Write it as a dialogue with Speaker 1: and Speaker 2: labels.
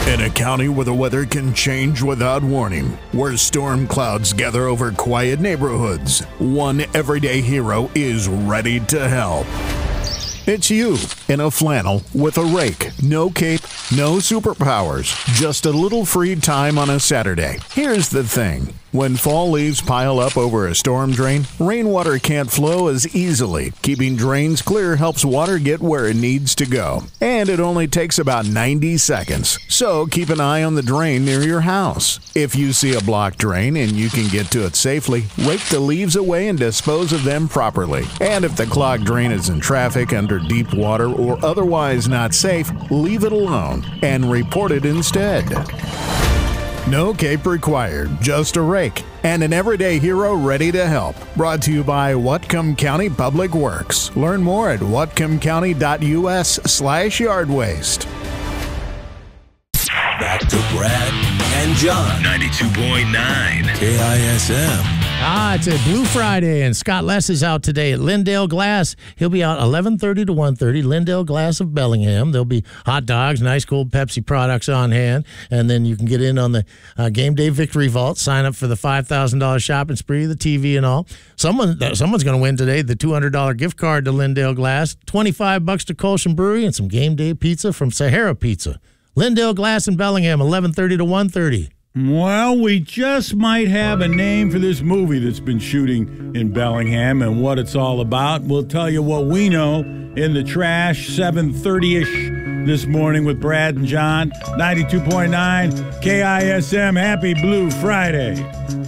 Speaker 1: In a county where the weather can change without warning, where storm clouds gather over quiet neighborhoods, one everyday hero is ready to help. It's you in a flannel with a rake. No cape, no superpowers, just a little free time on a Saturday. Here's the thing. When fall leaves pile up over a storm drain, rainwater can't flow as easily. Keeping drains clear helps water get where it needs to go. And it only takes about 90 seconds. So keep an eye on the drain near your house. If you see a blocked drain and you can get to it safely, rake the leaves away and dispose of them properly. And if the clogged drain is in traffic, under deep water, or otherwise not safe, leave it alone and report it instead. No cape required, just a rake, and an everyday hero ready to help. Brought to you by Whatcom County Public Works. Learn more at whatcomcounty.us/yard waste.
Speaker 2: Back to Brad and John. 92.9 KISM.
Speaker 3: It's a Blue Friday, and Scott Less is out today at Lindale Glass. He'll be out 11:30 to 1:30, Lindale Glass of Bellingham. There'll be hot dogs, nice cold Pepsi products on hand, and then you can get in on the Game Day Victory Vault, sign up for the $5,000 shopping spree, the TV and all. Someone's going to win today the $200 gift card to Lindale Glass, $25 to Colson Brewery, and some Game Day pizza from Sahara Pizza. Lindale Glass in Bellingham, 11:30 to 1:30.
Speaker 4: Well, we just might have a name for this movie that's been shooting in Bellingham and what it's all about. We'll tell you what we know in the trash, 7:30-ish this morning with Brad and John, 92.9 KISM. Happy Blue Friday.